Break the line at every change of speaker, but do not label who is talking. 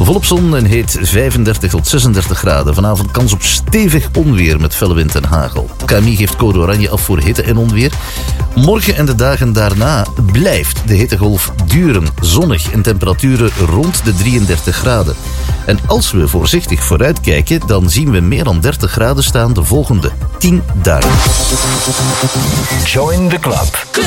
Volop zon en heet 35 tot 36 graden. Vanavond kans op stevig onweer met felle wind en hagel. KMI geeft code oranje af voor hitte en onweer. Morgen en de dagen daarna blijft de hittegolf duren. Zonnig en temperaturen rond de 33 graden. En als we voorzichtig vooruitkijken, dan zien we meer dan 30 graden staan de volgende 10 dagen.
Join the club.